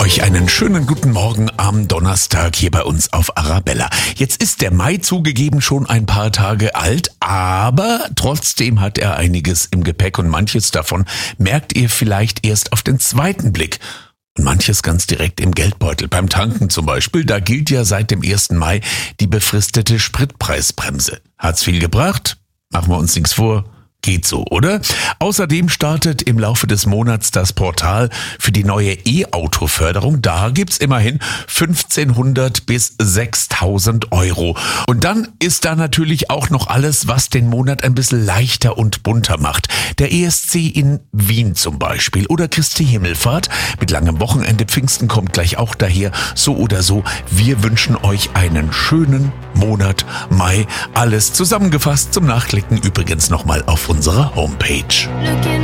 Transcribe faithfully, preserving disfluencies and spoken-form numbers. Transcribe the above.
Euch einen schönen guten Morgen am Donnerstag hier bei uns auf Arabella. Jetzt ist der Mai zugegeben schon ein paar Tage alt, aber trotzdem hat er einiges im Gepäck und manches davon merkt ihr vielleicht erst auf den zweiten Blick. Und manches ganz direkt im Geldbeutel. Beim Tanken zum Beispiel, da gilt ja seit dem ersten Mai die befristete Spritpreisbremse. Hat's viel gebracht? Machen wir uns nichts vor. Geht so, oder? Außerdem startet im Laufe des Monats das Portal für die neue E-Auto-Förderung. Da gibt's immerhin fünfzehnhundert bis sechstausend Euro. Und dann ist da natürlich auch noch alles, was den Monat ein bisschen leichter und bunter macht. Der E S C in Wien zum Beispiel oder Christi Himmelfahrt mit langem Wochenende. Pfingsten kommt gleich auch daher. So oder so, wir wünschen euch einen schönen Monat Mai. Alles zusammengefasst zum Nachklicken übrigens nochmal auf unserer Homepage. Looking